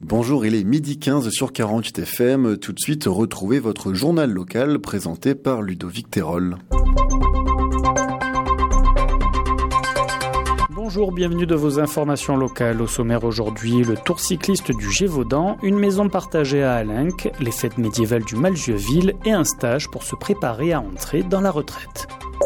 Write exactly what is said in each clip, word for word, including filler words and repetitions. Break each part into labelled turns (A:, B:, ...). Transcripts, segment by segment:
A: Bonjour, il est midi quinze sur quarante-huit F M. Tout de suite, retrouvez votre journal local présenté par Ludovic Terol.
B: Bonjour, bienvenue de vos informations locales. Au sommaire aujourd'hui, le tour cycliste du Gévaudan, une maison partagée à Alenc, les fêtes médiévales du Malzieu-Ville et un stage pour se préparer à entrer dans la retraite.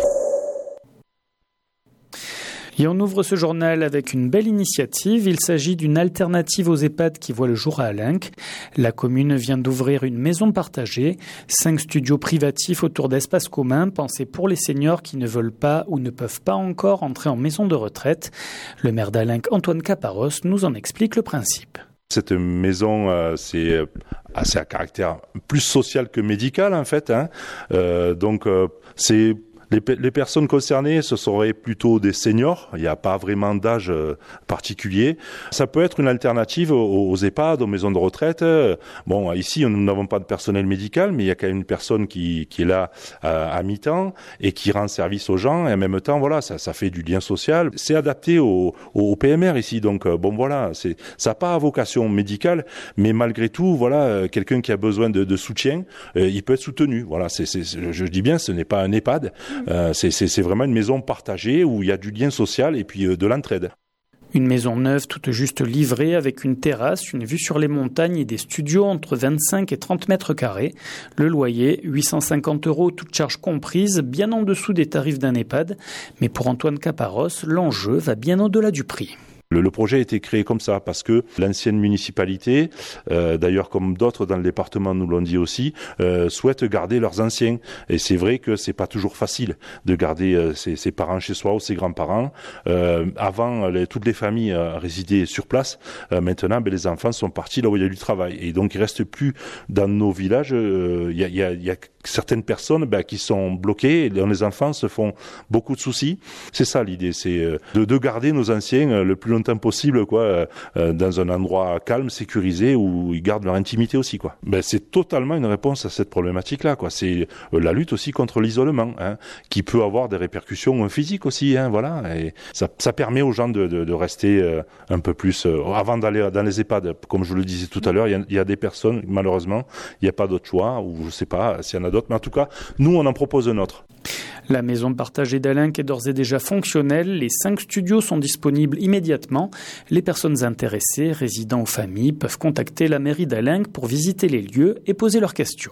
B: Et on ouvre ce journal avec une belle initiative. Il s'agit d'une alternative aux EHPAD qui voit le jour à Alenc. La commune vient d'ouvrir une maison partagée, cinq studios privatifs autour d'espaces communs pensés pour les seniors qui ne veulent pas ou ne peuvent pas encore entrer en maison de retraite. Le maire d'Alenc, Antoine Caparros, nous en explique le principe.
C: Cette maison, euh, c'est assez à caractère plus social que médical en fait. Hein. Euh, donc euh, c'est Les, les personnes concernées, ce seraient plutôt des seniors. Il n'y a pas vraiment d'âge particulier. Ça peut être une alternative aux, aux EHPAD, aux maisons de retraite. Bon, ici, nous n'avons pas de personnel médical, mais il y a quand même une personne qui, qui est là à, à mi-temps et qui rend service aux gens. Et en même temps, voilà, ça, ça fait du lien social. C'est adapté au, au P M R ici. Donc, bon, voilà, c'est, ça n'a pas vocation médicale, mais malgré tout, voilà, quelqu'un qui a besoin de, de soutien, euh, il peut être soutenu. Voilà, c'est, c'est, je dis bien, ce n'est pas un EHPAD. Euh, c'est, c'est, c'est vraiment une maison partagée où il y a du lien social et puis euh, de l'entraide.
B: Une maison neuve toute juste livrée avec une terrasse, une vue sur les montagnes et des studios entre vingt-cinq et trente mètres carrés. Le loyer, huit cent cinquante euros, toutes charges comprises, bien en dessous des tarifs d'un EHPAD. Mais pour Antoine Caparros, l'enjeu va bien au-delà du prix.
C: Le, le projet a été créé comme ça parce que l'ancienne municipalité, euh, d'ailleurs comme d'autres dans le département nous l'ont dit aussi, euh, souhaite garder leurs anciens. Et c'est vrai que c'est pas toujours facile de garder euh, ses, ses parents chez soi ou ses grands-parents. Euh, avant, les, toutes les familles euh, résidaient sur place. Euh, maintenant, ben, les enfants sont partis là où il y a du travail. Et donc, il reste plus dans nos villages. Il euh, y, a, y, a, y a certaines personnes ben, qui sont bloquées. Et les enfants se font beaucoup de soucis. C'est ça l'idée, c'est euh, de, de garder nos anciens euh, le plus longtemps possible, quoi, euh, dans un endroit calme, sécurisé, où ils gardent leur intimité aussi, quoi. Ben, c'est totalement une réponse à cette problématique-là, quoi. C'est euh, la lutte aussi contre l'isolement, hein, qui peut avoir des répercussions physiques aussi, hein, voilà. Et ça, ça permet aux gens de, de, de rester euh, un peu plus, euh, avant d'aller dans les EHPAD, comme je le disais tout à l'heure, il y, y a des personnes, malheureusement, il n'y a pas d'autre choix, ou je sais pas s'il y en a d'autres, mais en tout cas, nous, on en propose un autre.
B: La maison partagée d'Alenc est d'ores et déjà fonctionnelle. Les cinq studios sont disponibles immédiatement. Les personnes intéressées, résidents ou familles, peuvent contacter la mairie d'Alenc pour visiter les lieux et poser leurs questions.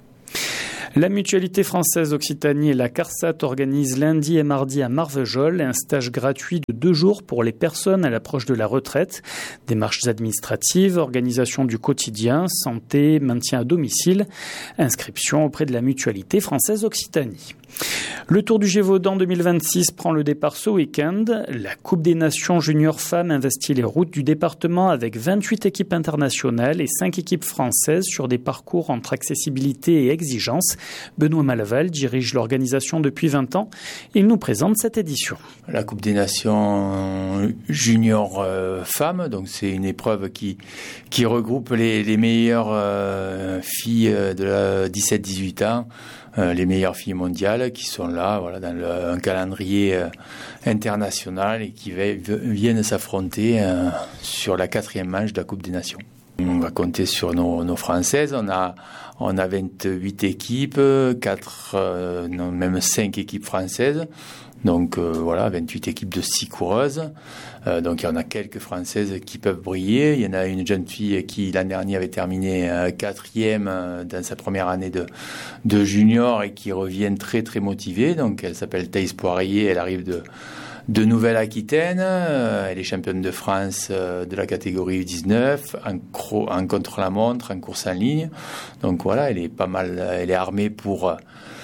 B: La Mutualité française Occitanie et la CARSAT organisent lundi et mardi à Marvejols un stage gratuit de deux jours pour les personnes à l'approche de la retraite. Démarches administratives, organisation du quotidien, santé, maintien à domicile, inscription auprès de la Mutualité française Occitanie. Le Tour du Gévaudan deux mille vingt-six prend le départ ce week-end. La Coupe des Nations Junior Femmes investit les routes du département avec vingt-huit équipes internationales et cinq équipes françaises sur des parcours entre accessibilité et exigence. Benoît Malaval dirige l'organisation depuis vingt ans. Il nous présente cette édition.
D: La Coupe des Nations Junior euh, Femmes, donc c'est une épreuve qui, qui regroupe les, les meilleures euh, filles de la dix-sept dix-huit ans. Euh, les meilleures filles mondiales qui sont là, voilà, dans le, un calendrier euh, international et qui v- viennent s'affronter euh, sur la quatrième manche de la Coupe des Nations. On va compter sur nos, nos Françaises. On a, on a vingt-huit équipes, quatre, euh, non, même cinq équipes françaises. Donc euh, voilà, vingt-huit équipes de six coureuses. Euh, donc il y en a quelques Françaises qui peuvent briller. Il y en a une jeune fille qui l'an dernier avait terminé euh, quatrième euh, dans sa première année de, de junior et qui revient très très motivée. Donc elle s'appelle Thaïs Poirier, elle arrive de, de Nouvelle-Aquitaine. Euh, elle est championne de France euh, de la catégorie U dix-neuf, en, cro- en contre-la-montre, en course en ligne. Donc voilà, elle est pas mal, elle est armée pour...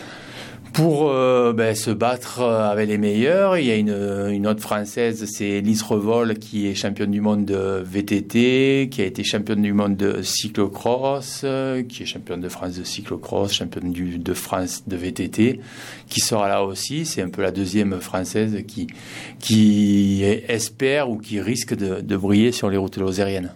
D: Pour euh, ben, se battre avec les meilleurs. Il y a une, une autre Française, c'est Lise Revol, qui est championne du monde de V T T, qui a été championne du monde de cyclocross, euh, qui est championne de France de cyclocross, championne du, de France de V T T, qui sera là aussi. C'est un peu la deuxième Française qui, qui espère ou qui risque de, de briller sur les routes lozériennes.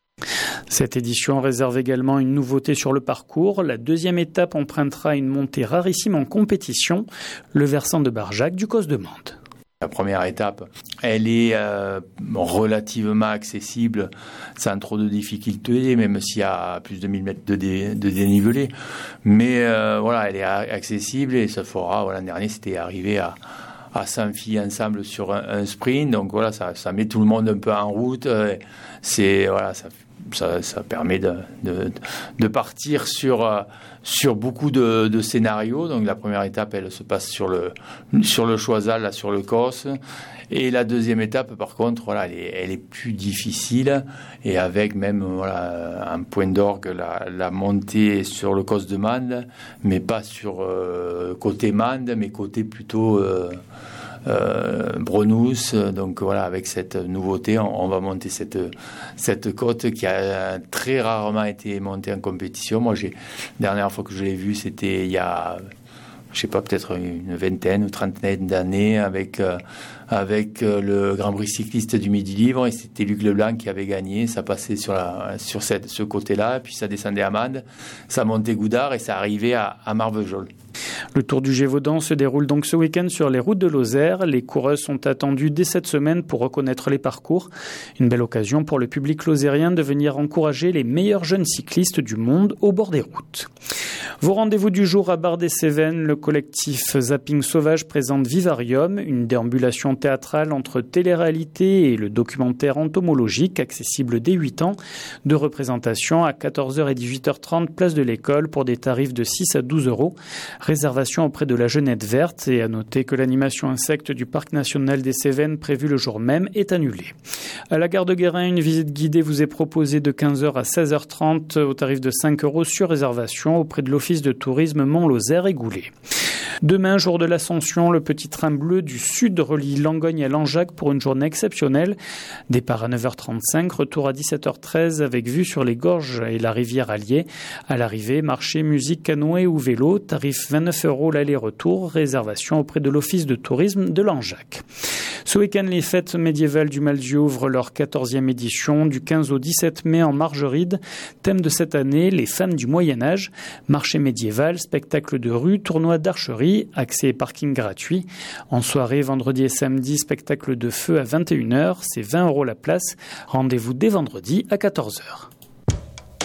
B: Cette édition réserve également une nouveauté sur le parcours. La deuxième étape empruntera une montée rarissime en compétition, le versant de Barjac du Cos de Mende.
D: La première étape, elle est euh, relativement accessible, sans trop de difficultés, même s'il y a plus de mille mètres de, dé, de dénivelé. Mais euh, voilà, elle est accessible et ça fera, voilà, l'an dernier, c'était arrivé à, à cent filles ensemble sur un, un sprint. Donc voilà, ça, ça met tout le monde un peu en route. C'est, voilà, ça Ça, ça permet de, de, de partir sur, sur beaucoup de, de scénarios. Donc la première étape, elle se passe sur le, sur le Choiseul, là, sur le Cos. Et la deuxième étape, par contre, voilà, elle est, elle est plus difficile. Et avec même voilà, un point d'orgue, la, la montée sur le Cos de Mende, mais pas sur euh, côté Mende, mais côté plutôt... Euh, Euh, Brenous, donc voilà, avec cette nouveauté, on, on va monter cette, cette côte qui a très rarement été montée en compétition. Moi, j'ai, la dernière fois que je l'ai vue, c'était il y a, je sais pas, peut-être une vingtaine ou trentaine d'années avec, euh, avec euh, le Grand Prix cycliste du Midi-Libre, et c'était Luc Leblanc qui avait gagné. Ça passait sur, la, sur cette, ce côté-là, puis ça descendait à Mende, ça montait Goudard et ça arrivait à, à Marvejols.
B: Le Tour du Gévaudan se déroule donc ce week-end sur les routes de Lozère. Les coureuses sont attendues dès cette semaine pour reconnaître les parcours. Une belle occasion pour le public lozérien de venir encourager les meilleurs jeunes cyclistes du monde au bord des routes. Vos rendez-vous du jour à Bar-des-Cévennes, le collectif Zapping Sauvage présente Vivarium, une déambulation théâtrale entre télé-réalité et le documentaire entomologique, accessible dès huit ans. Deux représentations à quatorze heures et dix-huit heures trente, place de l'École, pour des tarifs de six à douze euros. Réservation auprès de la Jeunette Verte, et à noter que l'animation insecte du Parc national des Cévennes prévue le jour même est annulée. À la gare de Guérin, une visite guidée vous est proposée de quinze heures à seize heures trente au tarif de cinq euros sur réservation auprès de l'Office de tourisme Mont-Lozère et Goulet. Demain, jour de l'Ascension, le petit train bleu du Sud relie Langogne à Langeac pour une journée exceptionnelle. Départ à neuf heures trente-cinq, retour à dix-sept heures treize avec vue sur les gorges et la rivière Allier. À l'arrivée, marché, musique, canoë ou vélo, tarif vingt-neuf euros l'aller-retour, réservation auprès de l'Office de tourisme de Langeac. Ce week-end, les fêtes médiévales du Malzieu ouvrent leur quatorzième édition du quinze au dix-sept mai en Margeride. Thème de cette année, les femmes du Moyen-Âge. Marché médiéval, spectacle de rue, tournoi d'archerie, accès et parking gratuit. En soirée, vendredi et samedi, spectacle de feu à vingt et une heures, c'est vingt euros la place. Rendez-vous dès vendredi à quatorze heures.